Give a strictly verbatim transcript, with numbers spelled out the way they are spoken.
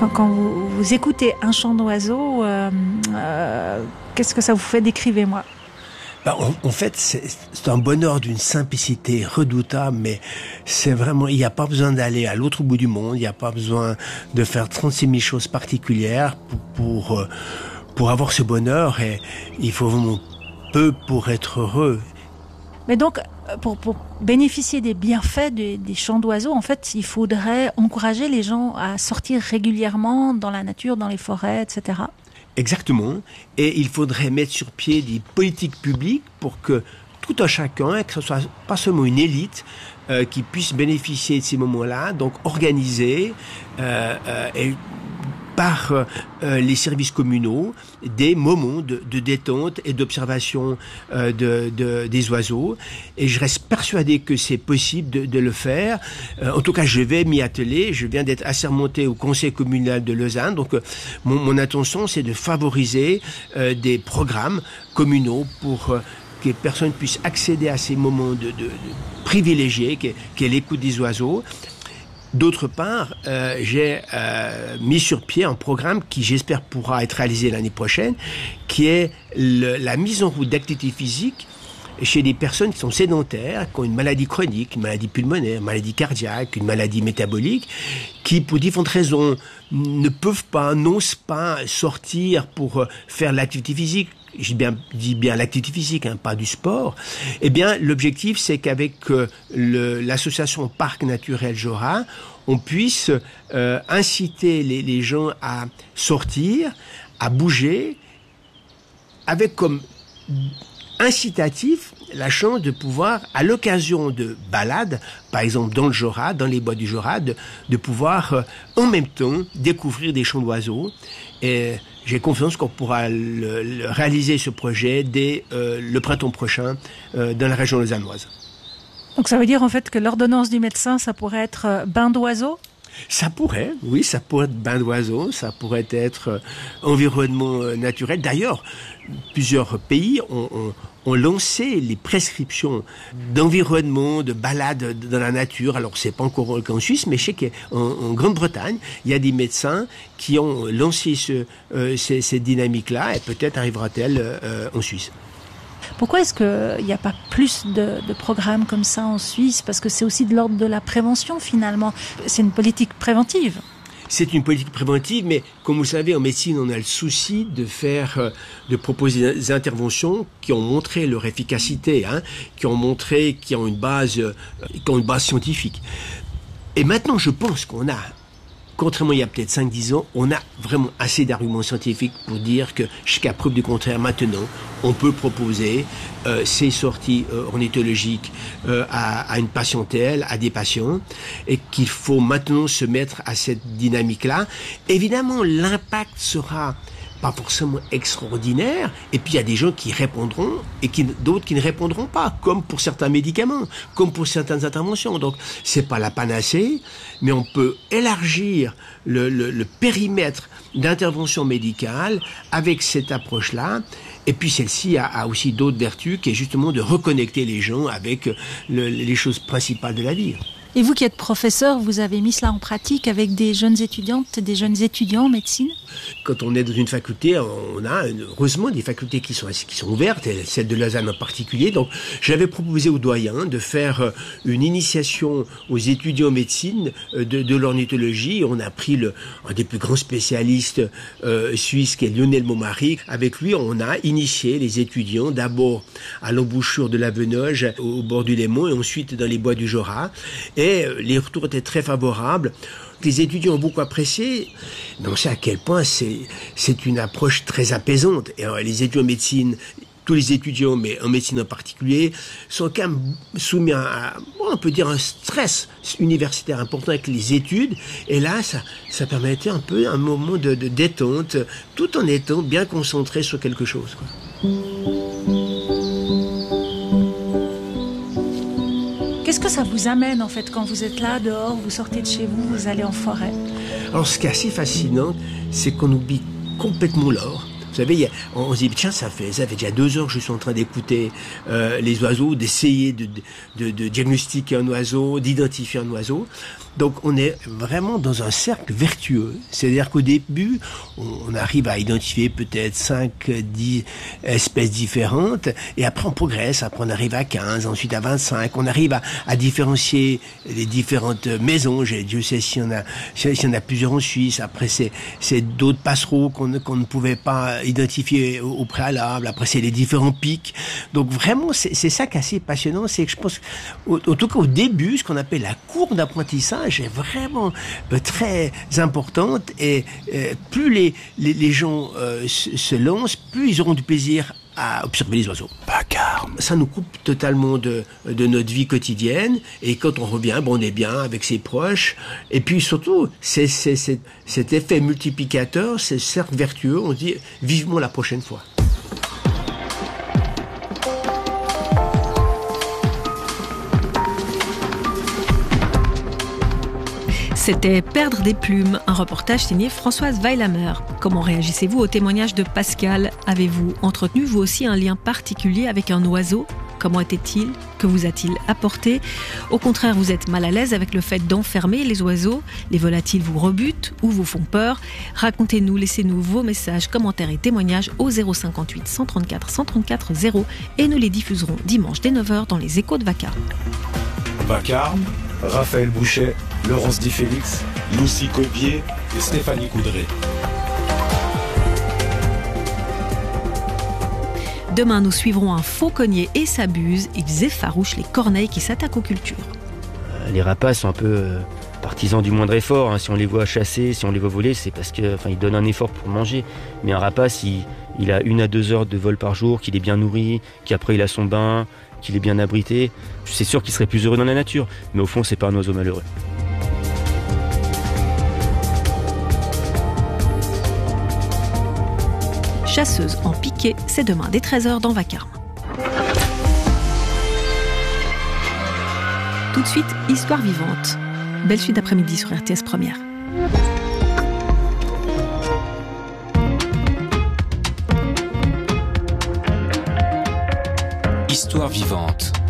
Quand, quand vous, vous écoutez un chant d'oiseau, euh, euh, qu'est-ce que ça vous fait? Décrivez-moi. Ben, en, en fait, c'est, c'est un bonheur d'une simplicité redoutable, mais c'est vraiment, il n'y a pas besoin d'aller à l'autre bout du monde, il n'y a pas besoin de faire trente-six mille choses particulières pour, pour, pour avoir ce bonheur, et il faut vraiment peu pour être heureux. Mais donc, pour, pour bénéficier des bienfaits des, des chants d'oiseaux, en fait, il faudrait encourager les gens à sortir régulièrement dans la nature, dans les forêts, et cetera. Exactement. Et il faudrait mettre sur pied des politiques publiques pour que tout un chacun, que ce soit pas seulement une élite, euh, qui puisse bénéficier de ces moments-là, donc organisés euh, euh, et par euh, les services communaux, des moments de, de détente et d'observation euh, de, de, des oiseaux. Et je reste persuadé que c'est possible de, de le faire. Euh, en tout cas, je vais m'y atteler. Je viens d'être assermenté au Conseil communal de Lausanne. Donc, euh, mon, mon intention, c'est de favoriser euh, des programmes communaux pour... Euh, que les personnes puissent accéder à ces moments de, de, de privilégiés, qu'est, qu'est l'écoute des oiseaux. D'autre part, euh, j'ai euh, mis sur pied un programme qui, j'espère, pourra être réalisé l'année prochaine, qui est le, la mise en route d'activité physique chez des personnes qui sont sédentaires, qui ont une maladie chronique, une maladie pulmonaire, une maladie cardiaque, une maladie métabolique, qui, pour différentes raisons, ne peuvent pas, n'osent pas sortir pour faire l'activité physique. Je bien, dis bien l'activité physique, hein, pas du sport. Eh bien, l'objectif, c'est qu'avec euh, le, l'association Parc Naturel Jorat, on puisse euh, inciter les, les gens à sortir, à bouger, avec comme incitatif la chance de pouvoir, à l'occasion de balades, par exemple dans le Jorat, dans les bois du Jorat, de, de pouvoir euh, en même temps découvrir des chants d'oiseaux. Et j'ai confiance qu'on pourra le, le réaliser ce projet dès euh, le printemps prochain euh, dans la région lausannoise. Donc ça veut dire en fait que l'ordonnance du médecin, ça pourrait être euh, bain d'oiseaux? Ça pourrait, oui, ça pourrait être bain d'oiseaux, ça pourrait être euh, environnement euh, naturel. D'ailleurs, plusieurs pays ont, ont, ont lancé les prescriptions d'environnement, de balade dans la nature. Alors, c'est pas encore le cas en Suisse, mais je sais qu'en en Grande-Bretagne, il y a des médecins qui ont lancé ce, euh, ces, cette dynamique-là, et peut-être arrivera-t-elle euh, en Suisse. Pourquoi est-ce qu'il n'y a pas plus de, de programmes comme ça en Suisse? Parce que c'est aussi de l'ordre de la prévention, finalement. C'est une politique préventive. C'est une politique préventive, mais comme vous le savez, en médecine, on a le souci de faire, de proposer des interventions qui ont montré leur efficacité, hein, qui ont montré, qui ont une base, qui ont une base scientifique. Et maintenant, je pense qu'on a, contrairement il y a peut-être cinq dix ans, on a vraiment assez d'arguments scientifiques pour dire que, jusqu'à preuve du contraire, maintenant, on peut proposer euh, ces sorties euh, ornithologiques euh, à, à une patientèle, à des patients, et qu'il faut maintenant se mettre à cette dynamique-là. Évidemment, l'impact sera pas forcément extraordinaire, et puis il y a des gens qui répondront et qui, d'autres qui ne répondront pas, comme pour certains médicaments, comme pour certaines interventions. Donc c'est pas la panacée, mais on peut élargir le, le, le périmètre d'intervention médicale avec cette approche-là. Et puis celle-ci a, a aussi d'autres vertus, qui est justement de reconnecter les gens avec le, les choses principales de la vie. Et vous qui êtes professeur, vous avez mis cela en pratique avec des jeunes étudiantes, des jeunes étudiants en médecine? Quand on est dans une faculté, on a heureusement des facultés qui sont, qui sont ouvertes, et celle de Lausanne en particulier. Donc j'avais proposé aux doyens de faire une initiation aux étudiants en médecine de, de l'ornithologie. On a pris le, un des plus grands spécialistes euh, suisses, qui est Lionel Montmarie. Avec lui, on a initié les étudiants d'abord à l'embouchure de la Venoge, au bord du Léman, et ensuite dans les bois du Jorat. Et les retours étaient très favorables. Les étudiants ont beaucoup apprécié. Mais on sait à quel point c'est, c'est une approche très apaisante. Et alors, les étudiants en médecine, tous les étudiants, mais en médecine en particulier, sont quand même soumis à, on peut dire, un stress universitaire important avec les études. Et là, ça, ça permettait un peu un moment de, de détente, tout en étant bien concentré sur quelque chose, quoi. Qu'est-ce que ça vous amène en fait quand vous êtes là, dehors, vous sortez de chez vous, vous allez en forêt? Alors ce qui est assez fascinant, c'est qu'on oublie complètement l'or. Vous savez, il y a, on, on se dit, tiens, ça fait, ça fait déjà deux heures que je suis en train d'écouter euh, les oiseaux, d'essayer de, de, de diagnostiquer un oiseau, d'identifier un oiseau. Donc on est vraiment dans un cercle vertueux. C'est-à-dire qu'au début, on, on arrive à identifier peut-être cinq, dix espèces différentes, et après on progresse, après on arrive à quinze, ensuite à vingt-cinq, on arrive à, à différencier les différentes maisons. J'ai, Dieu sait s'il y en a, s'il y en a plusieurs en Suisse. Après c'est, c'est d'autres passereaux qu'on, qu'on ne pouvait pas identifier au, au préalable. Après c'est les différents pics. Donc vraiment c'est, c'est ça qui est assez passionnant, c'est que je pense, au, en tout cas au début, ce qu'on appelle la courbe d'apprentissage est vraiment euh, très importante, et euh, plus les, les, les gens euh, se, se lancent, plus ils auront du plaisir à observer les oiseaux. Vacarme. Ça nous coupe totalement de, de notre vie quotidienne, et quand on revient, bon, on est bien avec ses proches, et puis surtout, c'est, c'est, c'est, cet effet multiplicateur, ce cercle vertueux, on se dit vivement la prochaine fois. C'était Perdre des plumes, un reportage signé Françoise Weilhammer. Comment réagissez-vous au témoignage de Pascal ? Avez-vous entretenu vous aussi un lien particulier avec un oiseau ? Comment était-il ? Que vous a-t-il apporté ? Au contraire, vous êtes mal à l'aise avec le fait d'enfermer les oiseaux ? Les volatiles vous rebutent ou vous font peur ? Racontez-nous, laissez-nous vos messages, commentaires et témoignages au zéro cinquante-huit cent trente-quatre cent trente-quatre zéro, et nous les diffuserons dimanche dès neuf heures dans les Échos de Vacarme. Vacarme, Raphaël Bouchet, Laurence Di Félix, Lucie Cobier et Stéphanie Coudray. Demain, nous suivrons un fauconnier et sa buse. Ils effarouchent les corneilles qui s'attaquent aux cultures. Les rapaces sont un peu euh, partisans du moindre effort. Hein. Si on les voit chasser, si on les voit voler, c'est parce que, enfin, ils donnent un effort pour manger. Mais un rapace, il, il a une à deux heures de vol par jour, qu'il est bien nourri, qu'après il a son bain, qu'il est bien abrité. C'est sûr qu'il serait plus heureux dans la nature. Mais au fond, c'est pas un oiseau malheureux. Chasseuse en piqué, c'est demain dès treize heures dans Vacarme. Tout de suite, Histoire vivante. Belle suite d'après-midi sur R T S Première. Histoire vivante.